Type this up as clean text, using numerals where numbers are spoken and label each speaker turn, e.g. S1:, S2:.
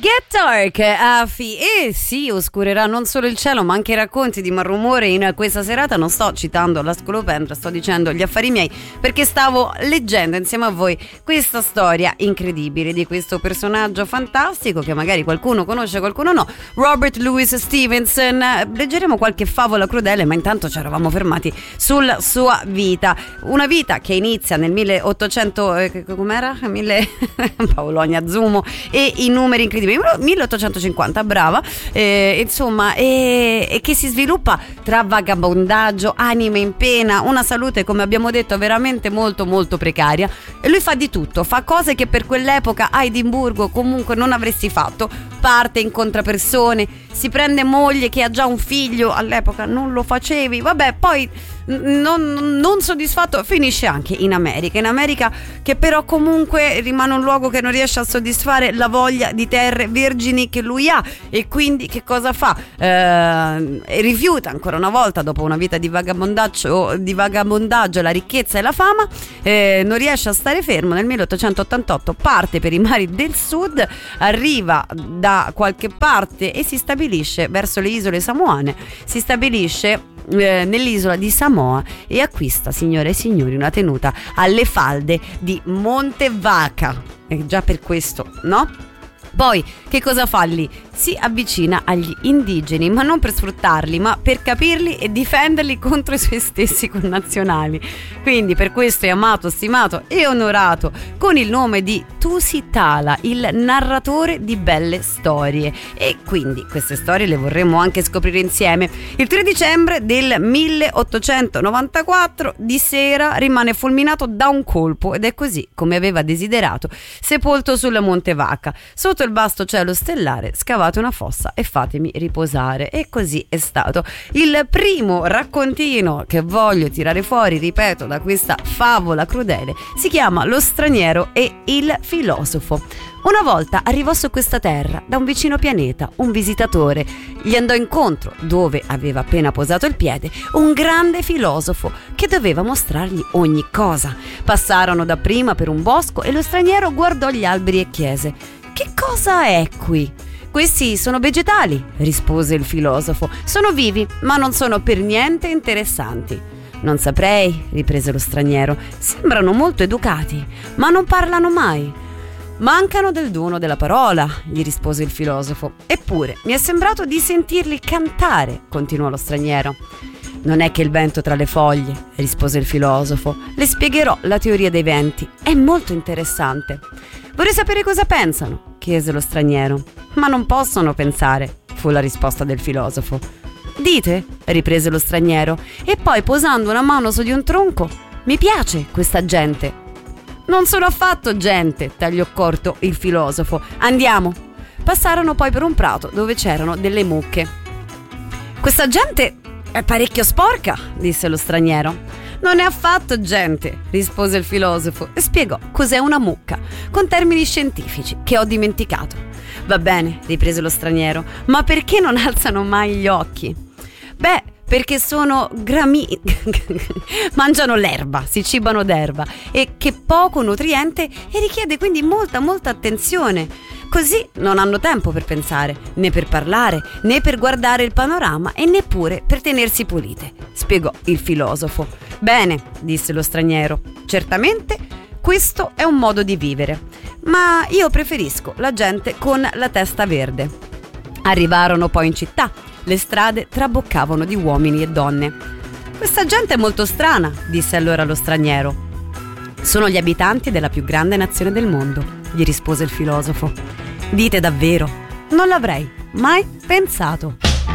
S1: Get Dark, Afi, e sì, oscurerà non solo il cielo ma anche i racconti di Malrumore in questa serata. Non sto citando la scolopendra, sto dicendo gli affari miei, perché stavo leggendo insieme a voi questa storia incredibile di questo personaggio fantastico che magari qualcuno conosce, qualcuno no, Robert Louis Stevenson. Leggeremo qualche favola crudele, ma intanto ci eravamo fermati sulla sua vita, una vita che inizia nel 1800, com'era? Paolonia Zumo e i numeri incredibili, 1850, brava, insomma, e che si sviluppa tra vagabondaggio, anime in pena, una salute, come abbiamo detto, veramente molto molto precaria, e lui fa di tutto, fa cose che per quell'epoca a Edimburgo comunque non avresti fatto. Parte, incontra persone, si prende moglie che ha già un figlio, all'epoca non lo facevi, vabbè, poi non soddisfatto finisce anche in America, che però comunque rimane un luogo che non riesce a soddisfare la voglia di terre vergini che lui ha, e quindi che cosa fa? Rifiuta ancora una volta, dopo una vita di vagabondaggio la ricchezza e la fama, non riesce a stare fermo. Nel 1888 parte per i mari del sud, arriva da qualche parte e si stabilisce verso le isole Samoane, si stabilisce nell'isola di Samoa e acquista, signore e signori, una tenuta alle falde di Monte Vaca, e già per questo, no? Poi che cosa fa lì? Si avvicina agli indigeni, ma non per sfruttarli, ma per capirli e difenderli contro i suoi stessi connazionali. Quindi per questo è amato, stimato e onorato con il nome di Tusitala, il narratore di belle storie. E quindi queste storie le vorremmo anche scoprire insieme. Il 3 dicembre del 1894 di sera rimane fulminato da un colpo, ed è così come aveva desiderato, sepolto sul Monte Vaca. Sotto il vasto cielo stellare scavate una fossa e fatemi riposare. E così è stato. Il primo raccontino che voglio tirare fuori, ripeto, da questa favola crudele si chiama Lo straniero e il filosofo. Una volta arrivò su questa terra da un vicino pianeta un visitatore. Gli andò incontro, dove aveva appena posato il piede, un grande filosofo che doveva mostrargli ogni cosa. Passarono dapprima per un bosco e lo straniero guardò gli alberi e chiese: «Che cosa è qui?» «Questi sono vegetali», rispose il filosofo. «Sono vivi, ma non sono per niente interessanti». «Non saprei», riprese lo straniero. «Sembrano molto educati, ma non parlano mai». «Mancano del dono della parola», gli rispose il filosofo. «Eppure mi è sembrato di sentirli cantare», continuò lo straniero. «Non è che il vento tra le foglie», rispose il filosofo. «Le spiegherò la teoria dei venti, è molto interessante». «Vorrei sapere cosa pensano», chiese lo straniero. «Ma non possono pensare», fu la risposta del filosofo. «Dite», riprese lo straniero, e poi posando una mano su di un tronco: «Mi piace questa gente». «Non sono affatto gente», tagliò corto il filosofo. «Andiamo». Passarono poi per un prato dove c'erano delle mucche. «Questa gente è parecchio sporca», disse lo straniero. «Non è affatto gente», rispose il filosofo e spiegò cos'è una mucca, con termini scientifici che ho dimenticato. «Va bene», riprese lo straniero, «ma perché non alzano mai gli occhi?» «Beh, perché sono mangiano l'erba, si cibano d'erba, e che poco nutriente e richiede quindi molta attenzione. Così non hanno tempo per pensare, né per parlare, né per guardare il panorama e neppure per tenersi pulite», spiegò il filosofo. «Bene», disse lo straniero, «certamente questo è un modo di vivere, ma io preferisco la gente con la testa verde». Arrivarono poi in città. Le strade traboccavano di uomini e donne. «Questa gente è molto strana», disse allora lo straniero. «Sono gli abitanti della più grande nazione del mondo», gli rispose il filosofo. «Dite davvero? Non l'avrei mai pensato».